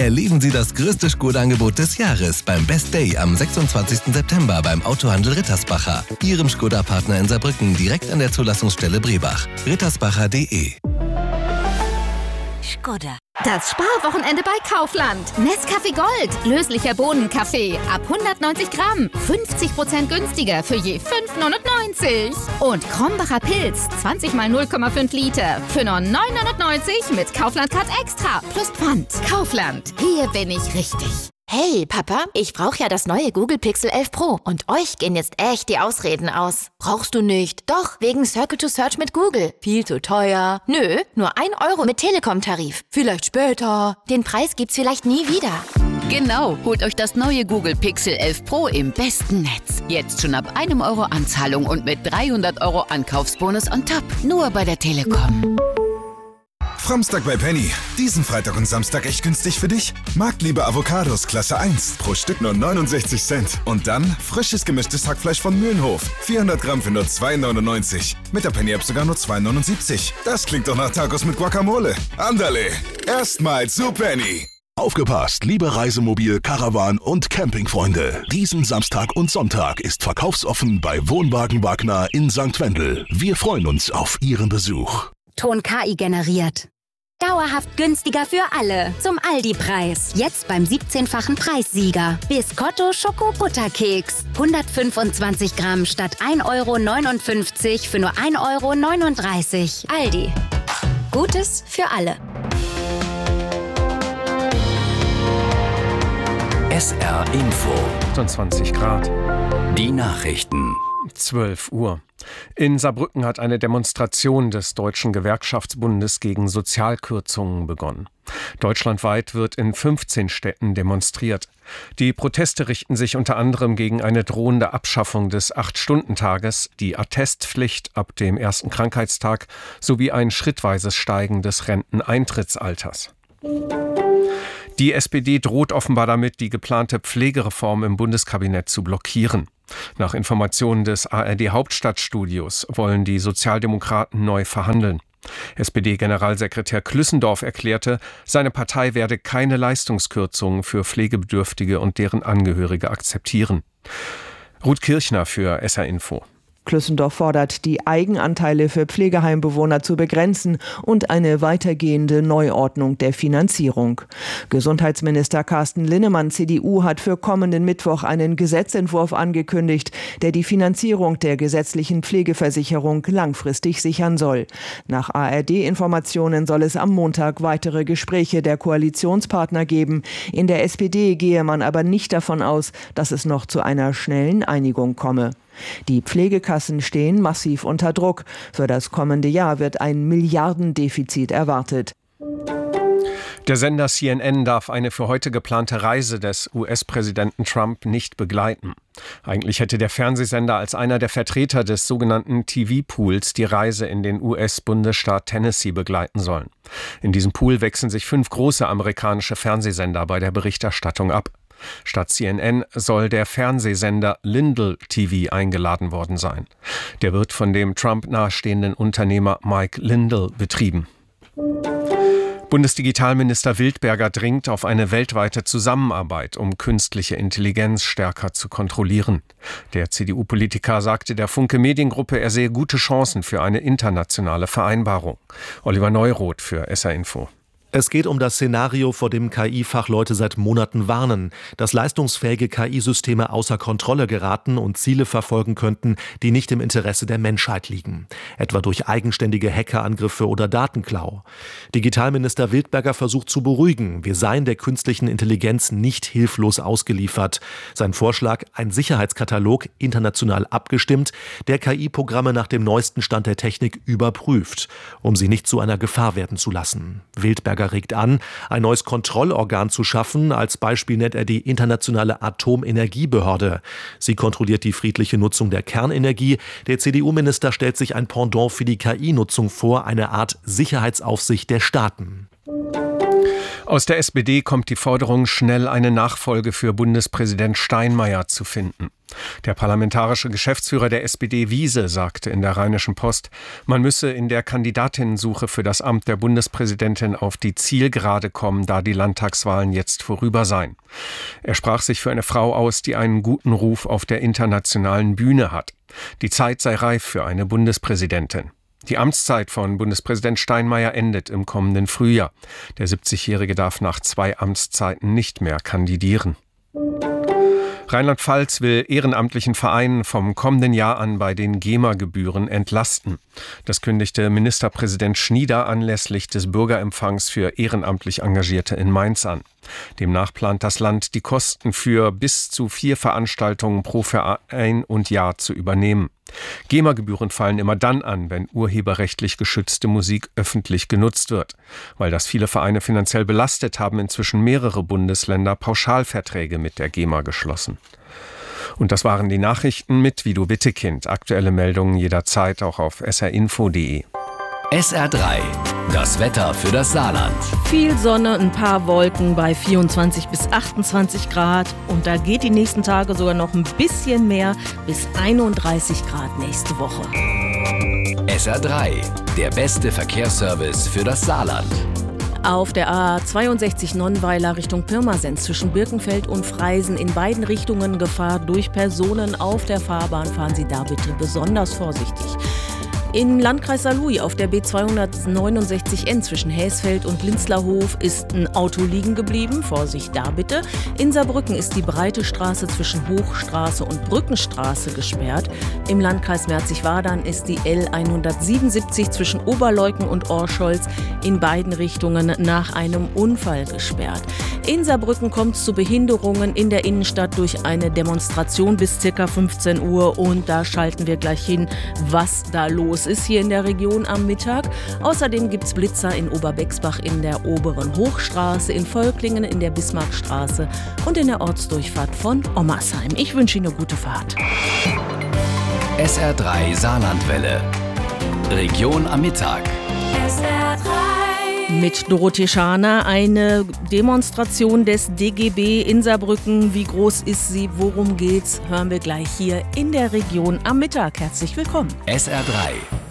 Erleben Sie das größte Skoda-Angebot des Jahres beim Best Day am 26. September beim Autohandel Rittersbacher. Ihrem Skoda-Partner in Saarbrücken direkt an der Zulassungsstelle Brebach. rittersbacher.de. Skoda. Das Sparwochenende bei Kaufland. Nescafé Gold. Löslicher Bohnenkaffee. Ab 190 Gramm. 50% günstiger für je 5,99. Und Krombacher Pilz. 20 mal 0,5 Liter. Für nur 9,99 mit Kaufland Card Extra. Plus Pfand. Kaufland. Hier bin ich richtig. Hey, Papa, ich brauche ja das neue Google Pixel 11 Pro. Und euch gehen jetzt echt die Ausreden aus. Brauchst du nicht? Doch, wegen Circle to Search mit Google. Viel zu teuer. Nö, nur 1 Euro mit Telekom-Tarif. Vielleicht später. Den Preis gibt's vielleicht nie wieder. Genau, holt euch das neue Google Pixel 11 Pro im besten Netz. Jetzt schon ab 1 Euro Anzahlung und mit 300 Euro Ankaufsbonus on top. Nur bei der Telekom. Framstag bei Penny. Diesen Freitag und Samstag echt günstig für dich? Marktliebe Avocados Klasse 1. Pro Stück nur 69 Cent. Und dann frisches gemischtes Hackfleisch von Mühlenhof. 400 Gramm für nur 2,99. Mit der Penny-App sogar nur 2,79. Das klingt doch nach Tacos mit Guacamole. Andale, erstmal zu Penny. Aufgepasst, liebe Reisemobil-, Caravan- und Campingfreunde. Diesen Samstag und Sonntag ist verkaufsoffen bei Wohnwagen Wagner in St. Wendel. Wir freuen uns auf Ihren Besuch. Ton KI generiert. Dauerhaft günstiger für alle. Zum Aldi-Preis. Jetzt beim 17-fachen Preissieger. Biscotto Schoko-Butterkeks. 125 Gramm statt 1,59 € für nur 1,39 €. Aldi. Gutes für alle. SR Info. 20 Grad. Die Nachrichten. 12 Uhr. In Saarbrücken hat eine Demonstration des Deutschen Gewerkschaftsbundes gegen Sozialkürzungen begonnen. Deutschlandweit wird in 15 Städten demonstriert. Die Proteste richten sich unter anderem gegen eine drohende Abschaffung des 8-Stunden-Tages, die Attestpflicht ab dem ersten Krankheitstag sowie ein schrittweises Steigen des Renteneintrittsalters. Die SPD droht offenbar damit, die geplante Pflegereform im Bundeskabinett zu blockieren. Nach Informationen des ARD-Hauptstadtstudios wollen die Sozialdemokraten neu verhandeln. SPD-Generalsekretär Klüssendorf erklärte, seine Partei werde keine Leistungskürzungen für Pflegebedürftige und deren Angehörige akzeptieren. Ruth Kirchner für SR Info. Klüssendorf fordert, die Eigenanteile für Pflegeheimbewohner zu begrenzen und eine weitergehende Neuordnung der Finanzierung. Gesundheitsminister Carsten Linnemann, CDU, hat für kommenden Mittwoch einen Gesetzentwurf angekündigt, der die Finanzierung der gesetzlichen Pflegeversicherung langfristig sichern soll. Nach ARD-Informationen soll es am Montag weitere Gespräche der Koalitionspartner geben. In der SPD gehe man aber nicht davon aus, dass es noch zu einer schnellen Einigung komme. Die Pflegekassen stehen massiv unter Druck. Für das kommende Jahr wird ein Milliardendefizit erwartet. Der Sender CNN darf eine für heute geplante Reise des US-Präsidenten Trump nicht begleiten. Eigentlich hätte der Fernsehsender als einer der Vertreter des sogenannten TV-Pools die Reise in den US-Bundesstaat Tennessee begleiten sollen. In diesem Pool wechseln sich 5 große amerikanische Fernsehsender bei der Berichterstattung ab. Statt CNN soll der Fernsehsender Lindell TV eingeladen worden sein. Der wird von dem Trump nahestehenden Unternehmer Mike Lindell betrieben. Bundesdigitalminister Wildberger dringt auf eine weltweite Zusammenarbeit, um künstliche Intelligenz stärker zu kontrollieren. Der CDU-Politiker sagte der Funke Mediengruppe, er sehe gute Chancen für eine internationale Vereinbarung. Oliver Neuroth für SR Info. Es geht um das Szenario, vor dem KI-Fachleute seit Monaten warnen, dass leistungsfähige KI-Systeme außer Kontrolle geraten und Ziele verfolgen könnten, die nicht im Interesse der Menschheit liegen, etwa durch eigenständige Hackerangriffe oder Datenklau. Digitalminister Wildberger versucht zu beruhigen, wir seien der künstlichen Intelligenz nicht hilflos ausgeliefert. Sein Vorschlag, ein Sicherheitskatalog, international abgestimmt, der KI-Programme nach dem neuesten Stand der Technik überprüft, um sie nicht zu einer Gefahr werden zu lassen. Wildberger regt an, ein neues Kontrollorgan zu schaffen. Als Beispiel nennt er die Internationale Atomenergiebehörde. Sie kontrolliert die friedliche Nutzung der Kernenergie. Der CDU-Minister stellt sich ein Pendant für die KI-Nutzung vor, eine Art Sicherheitsaufsicht der Staaten. Aus der SPD kommt die Forderung, schnell eine Nachfolge für Bundespräsident Steinmeier zu finden. Der parlamentarische Geschäftsführer der SPD Wiese sagte in der Rheinischen Post, man müsse in der Kandidatinnensuche für das Amt der Bundespräsidentin auf die Zielgerade kommen, da die Landtagswahlen jetzt vorüber seien. Er sprach sich für eine Frau aus, die einen guten Ruf auf der internationalen Bühne hat. Die Zeit sei reif für eine Bundespräsidentin. Die Amtszeit von Bundespräsident Steinmeier endet im kommenden Frühjahr. Der 70-Jährige darf nach 2 Amtszeiten nicht mehr kandidieren. Rheinland-Pfalz will ehrenamtlichen Vereinen vom kommenden Jahr an bei den GEMA-Gebühren entlasten. Das kündigte Ministerpräsident Schnieder anlässlich des Bürgerempfangs für ehrenamtlich Engagierte in Mainz an. Demnach plant das Land, die Kosten für bis zu 4 Veranstaltungen pro Verein und Jahr zu übernehmen. GEMA-Gebühren fallen immer dann an, wenn urheberrechtlich geschützte Musik öffentlich genutzt wird. Weil das viele Vereine finanziell belastet, haben inzwischen mehrere Bundesländer Pauschalverträge mit der GEMA geschlossen. Und das waren die Nachrichten mit Vido Wittekind. Aktuelle Meldungen jederzeit auch auf srinfo.de. SR3, das Wetter für das Saarland. Viel Sonne, ein paar Wolken bei 24 bis 28 Grad. Und da geht die nächsten Tage sogar noch ein bisschen mehr, bis 31 Grad nächste Woche. SR3, der beste Verkehrsservice für das Saarland. Auf der A62 Nonnweiler Richtung Pirmasens zwischen Birkenfeld und Freisen in beiden Richtungen Gefahr durch Personen auf der Fahrbahn. Fahren Sie da bitte besonders vorsichtig. Im Landkreis Saarlouis auf der B269N zwischen Häsfeld und Linzlerhof ist ein Auto liegen geblieben. Vorsicht da bitte. In Saarbrücken ist die breite Straße zwischen Hochstraße und Brückenstraße gesperrt. Im Landkreis Merzig-Wadern ist die L177 zwischen Oberleuken und Orscholz in beiden Richtungen nach einem Unfall gesperrt. In Saarbrücken kommt es zu Behinderungen in der Innenstadt durch eine Demonstration bis ca. 15 Uhr. Und da schalten wir gleich hin, was da los ist hier in der Region am Mittag. Außerdem gibt es Blitzer in Oberbexbach in der oberen Hochstraße, in Völklingen in der Bismarckstraße und in der Ortsdurchfahrt von Ommersheim. Ich wünsche Ihnen eine gute Fahrt. SR3 Saarlandwelle. Region am Mittag. SR3. Mit Dorothee Schaner, eine Demonstration des DGB in Saarbrücken. Wie groß ist sie? Worum geht's? Hören wir gleich hier in der Region am Mittag. Herzlich willkommen. SR3